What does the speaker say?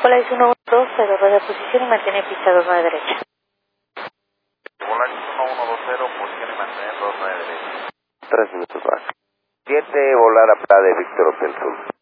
Polaris 112, de posición y mantiene pista 29 derecha. Polaris 1120, posición y mantener 29 derecha. 3 minutos más. 7, volar a Playa de Víctor Hotel Sur.